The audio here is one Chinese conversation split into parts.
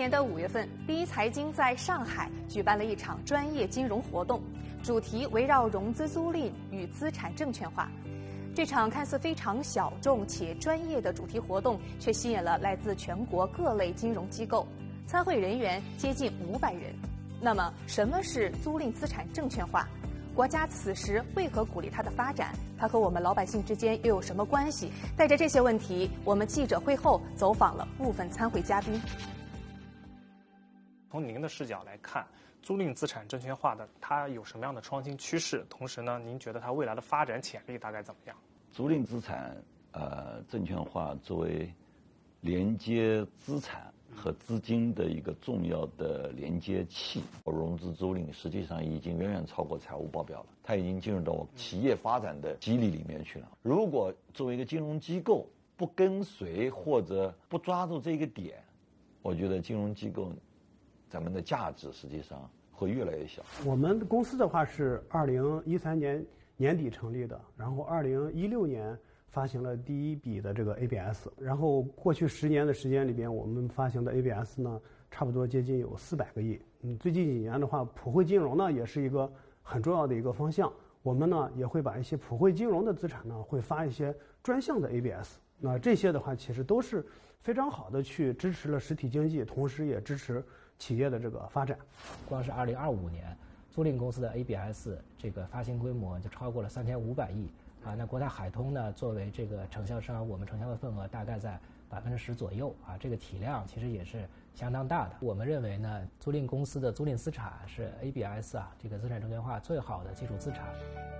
年的5月份，第一财经在上海举办了一场专业金融活动，主题围绕融资租赁与资产证券化。这场看似非常小众且专业的主题活动，却吸引了来自全国各类金融机构，参会人员接近500人。那么，什么是租赁资产证券化？国家此时为何鼓励它的发展？它和我们老百姓之间又有什么关系？带着这些问题，我们记者会后走访了部分参会嘉宾。 从您的视角来看，租赁资产证券化的它有什么样的创新趋势？同时呢，您觉得它未来的发展潜力大概怎么样？ 租赁资产证券化作为连接资产和资金的一个重要的连接器，融资租赁实际上已经远远超过财务报表了，它已经进入到企业发展的机理里面去了。如果作为一个金融机构不跟随或者不抓住这个点，我觉得金融机构咱们的价值实际上会越来越小。 我们公司的话是2013年年底成立的，然后2016年发行了第一笔的这个 ABS， 然后过去10年的时间里边，我们发行的 ABS 呢，差不多接近有400个亿。最近几年的话，普惠金融呢也是一个很重要的一个方向。我们呢也会把一些普惠金融的资产呢，会发一些专项的 ABS。那这些的话，其实都是非常好的去支持了实体经济，同时也支持企业的这个发展。 光是2025年，租赁公司的 ABS 这个发行规模就超过了3500亿。那国泰海通呢，作为这个承销商，我们承销的份额大概在10%左右这个体量其实也是相当大的。我们认为呢，租赁公司的租赁资产是 ABS 这个资产证券化最好的基础资产。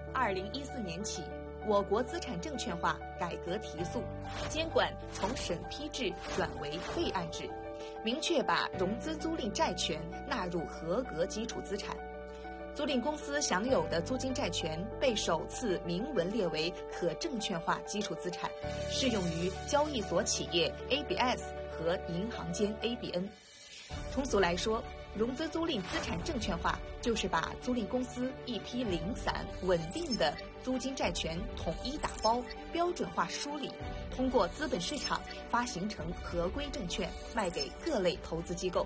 2014年起，我国资产证券化改革提速，监管从审批制转为备案制，明确把融资租赁债权纳入合格基础资产。租赁公司享有的租金债权被首次明文列为可证券化基础资产，适用于交易所企业 ABS 和银行间 ABN。通俗来说，融资租赁资产证券化就是把租赁公司一批零散稳定的租金债权统一打包、标准化梳理，通过资本市场发行成合规证券，卖给各类投资机构。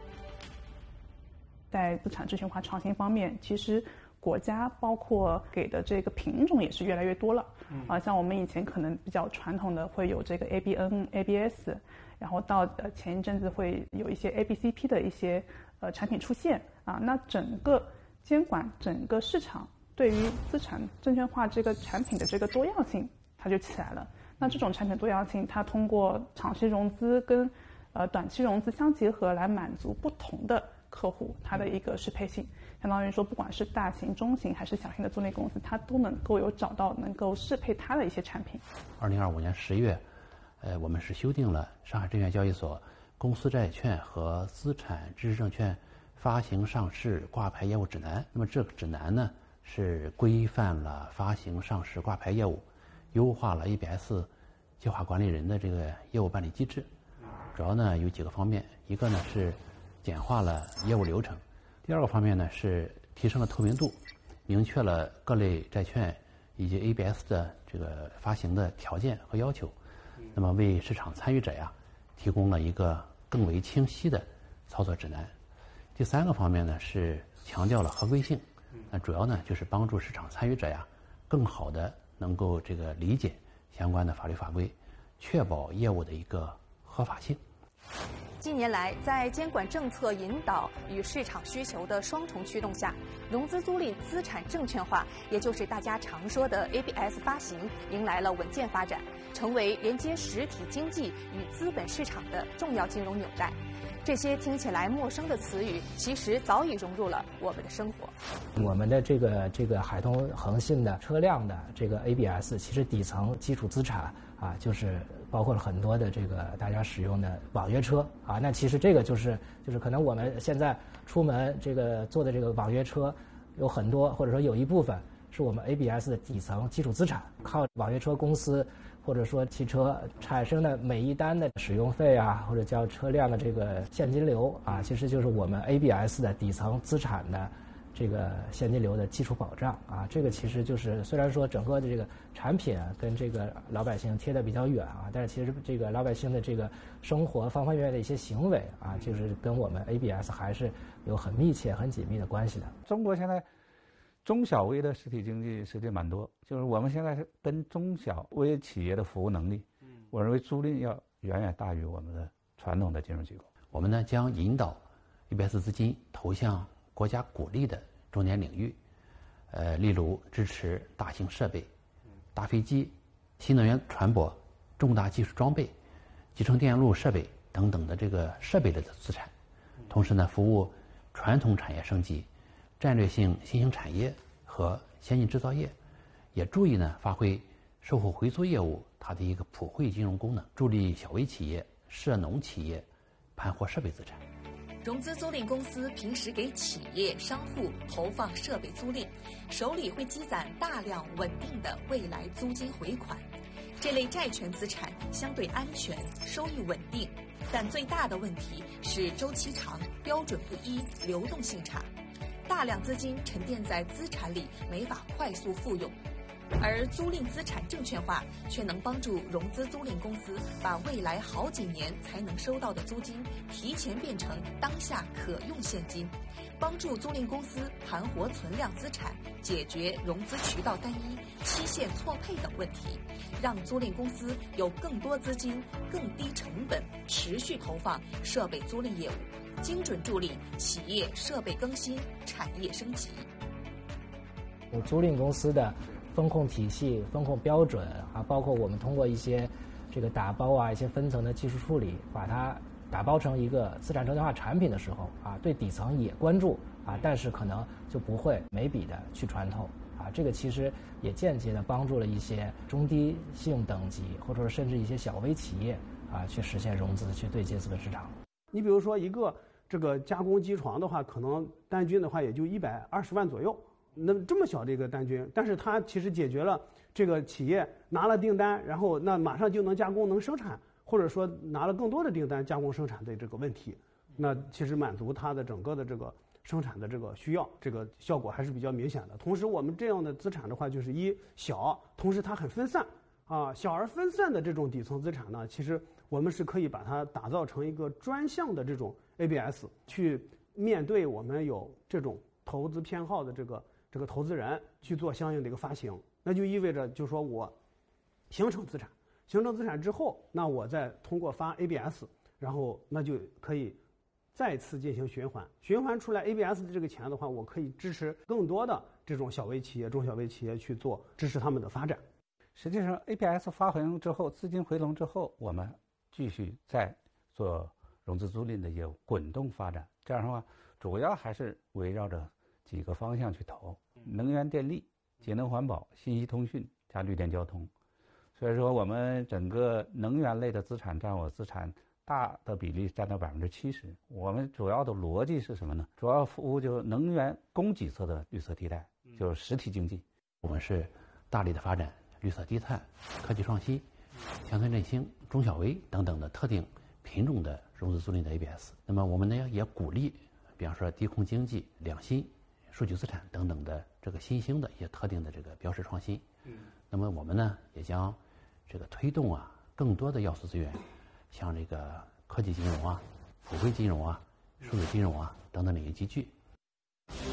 在资产证券化创新方面，其实国家包括给的这个品种也是越来越多了。像我们以前可能比较传统的会有这个 ABN、ABS， 然后到前一阵子会有一些 ABCP 的一些产品出现那整个监管整个市场对于资产证券化这个产品的这个多样性它就起来了。那这种产品多样性，它通过长期融资跟短期融资相结合，来满足不同的客户它的一个适配性，相当于说不管是大型、中型还是小型的租赁公司，它都能够找到能够适配它的一些产品。 2025年10月，我们是修订了上海证券交易所公司债券和资产知识证券发行上市挂牌业务指南。那么这个指南呢，是规范了发行上市挂牌业务，优化了 ABS 计划管理人的这个业务办理机制。主要呢有几个方面，一个呢是简化了业务流程，第二个方面呢是提升了透明度，明确了各类债券以及 ABS 的这个发行的条件和要求，那么为市场参与者提供了一个更为清晰的操作指南。第三个方面呢是强调了合规性，那主要呢就是帮助市场参与者更好的能够这个理解相关的法律法规，确保业务的一个合法性。 近年来，在监管政策引导与市场需求的双重驱动下，融资租赁资产证券化，也就是大家常说的 ABS 发行，迎来了稳健发展，成为连接实体经济与资本市场的重要金融纽带。这些听起来陌生的词语，其实早已融入了我们的生活。 我们的这个海通恒信的车辆的这个 ABS， 其实底层基础资产就是包括了很多的这个大家使用的网约车那其实这个就是可能我们现在出门这个坐的这个网约车有很多，或者说有一部分是我们 ABS 的底层基础资产，靠网约车公司或者说汽车产生的每一单的使用费或者叫车辆的这个现金流其实就是我们 ABS 的底层资产的这个现金流的基础保障啊。这个其实就是虽然说整个的这个产品啊跟这个老百姓贴得比较远啊，但是其实这个老百姓的这个生活方方面面的一些行为啊，就是跟我们 ABS 还是有很密切、很紧密的关系的。 中国现在中小微的实体经济实际蛮多，就是我们现在是跟中小微企业的服务能力，我认为租赁要远远大于我们的传统的金融机构。 我们呢将引导 ABS 资金投向国家鼓励的重点领域，例如支持大型设备、大飞机、新能源船舶、重大技术装备、集成电路设备等等的这个设备类的资产，同时呢服务传统产业升级、战略性新兴产业和先进制造业，也注意呢发挥售后回租业务它的一个普惠金融功能，助力小微企业、涉农企业盘活设备资产。 融资租赁公司平时给企业、商户投放设备租赁，手里会积攒大量稳定的未来租金回款。这类债权资产相对安全，收益稳定，但最大的问题是周期长、标准不一、流动性差，大量资金沉淀在资产里，没法快速复用。而租赁资产证券化却能帮助融资租赁公司把未来好几年才能收到的租金提前变成当下可用现金，帮助租赁公司盘活存量资产，解决融资渠道单一、期限错配等问题，让租赁公司有更多资金、更低成本持续投放设备租赁业务，精准助力企业设备更新、产业升级。 租赁公司的风控体系、风控标准啊，包括我们通过一些这个打包啊、一些分层的技术处理，把它打包成一个资产证券化产品的时候啊，对底层也关注啊，但是可能就不会每笔的去穿透啊。这个其实也间接的帮助了一些中低性等级或者说甚至一些小微企业啊，去实现融资，去对接资本市场。 你比如说一个这个加工机床的话，可能单均的话也就120万左右。那么这么小的一个单均，但是它其实解决了这个企业拿了订单，然后那马上就能加工能生产，或者说拿了更多的订单加工生产的这个问题，那其实满足它的整个的这个生产的这个需要，这个效果还是比较明显的。同时我们这样的资产的话，就是一小，同时它很分散啊，小而分散的这种底层资产呢，其实我们是可以把它打造成一个专项的这种 ABS， 去面对我们有这种投资偏好的这个投资人去做相应的一个发行，那就意味着就是说我形成资产之后，那我再通过发 ABS， 然后那就可以再次进行循环出来 ABS 的这个钱的话，我可以支持更多的这种小微企业、中小微企业去做支持他们的发展。 实际上 ABS 发行之后，资金回笼之后，我们继续再做融资租赁的业务，滚动发展。这样的话，主要还是围绕着几个方向去投：能源电力、节能环保、信息通讯加绿电交通。所以说，我们整个能源类的资产占我资产大的比例占到70%。我们主要的逻辑是什么呢？主要服务就是能源供给侧的绿色替代，就是实体经济。 我们是大力的发展绿色低碳、科技创新、乡村振兴、中小微等等的特定品种的融资租赁的 ABS。那么我们呢也鼓励，比方说低空经济、两新、数据资产等等的这个新兴的一些特定的这个标识创新。那么我们呢也将这个推动更多的要素资源，像这个科技金融普惠金融数字金融等等领域集聚，